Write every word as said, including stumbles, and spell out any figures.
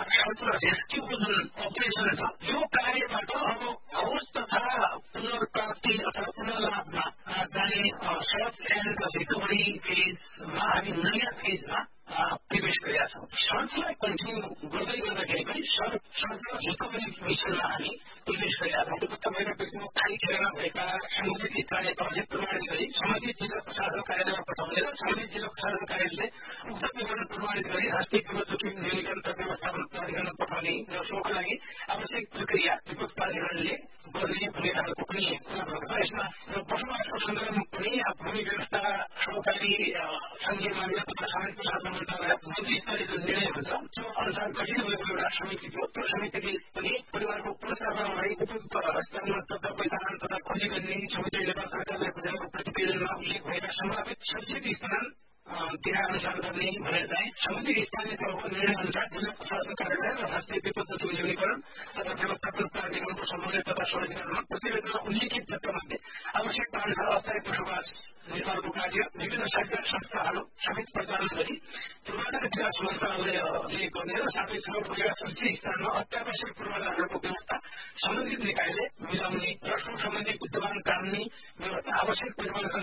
शर्त रेस्क्युको जुन अपरेसन छ यो कार्यबाट अब खोज तथा पुनर्प्राप्ति अथवा पुनर्लाभमा जाने सर्च एन्ड रिकभरी फेजमा हामी नयाँ फेजमा प्रवेश गरेका छौँ। सर्चलाई कन्टिन्यू गर्दै गर्दाखेरि पनि सर्च सर्च र रिकभरी मिसनमा हामी प्रवेश गरेका छौँ। बेपत्ता भएका व्यक्तिमा खाली खेरमा भएका सम्बन्धित स्थानीय तहले प्रमाणित गरी सम्बन्धित जिल्ला प्रशासन कार्यालयमा पठाउने र सम्बन्धित जिल्ला प्रशासन कार्यालयले उक्त विवरण प्रमाणित गरी राष्ट्रिय विपद जोखिम न्यूनीकरण तथा व्यवस्थापन प्राधिकरणमा पठाउने र सोको लागि आवश्यक प्रक्रिया विपद प्राधिकरणले गर्ने भन्ने खालको पनि कुरा भएको छ। यसमा बसोबासको सन्दर्भमा पनि भूमि व्यवस्था सहकारी संघीय मामिला तथा सामाजिक प्रशासन मन्त्रालय मन्त्री स्तरीय जुन निर्णय हुन्छ त्यो अनुसार गठित भएको एउटा समिति थियो। त्यो समितिले पनि परिवारको पुरस्कारलाई उपयुक्त स्थानमा तथा पहिचान तथा खोजी गर्ने समितिले नेपाल सरकारलाई बुझाएको प्रतिवेदनमा उल्लेख भएका सम्भावित सुरक्षित स्थान त्यहाँ अनुसार गर्ने भनेर चाहिँ सम्बन्धित स्थानीय तहको निर्णय अनुसार जिल्ला प्रशासन कार्यालय र राष्ट्रिय विपद जोखिम न्यूनीकरण तथा व्यवस्थापन प्राधिकरणको समन्वय तथा सहयोगमा प्रतिवेदनमा उल्लेखित क्षेत्रमध्ये आवश्यकता अनुसार अस्थायी बसोबास निर्माणको कार्य विभिन्न सरकारी संस्थाहरू समेत परिचालन गरी पूर्वाधार विकास मन्त्रालयले गर्ने र साथै छनौट भएका सुरक्षित स्थानमा अत्यावश्यक पूर्वाधारहरूको व्यवस्था सम्बन्धित निकायले मिलाउने र सो सम्बन्धी विद्यमान कानुनी व्यवस्था आवश्यक परिमाण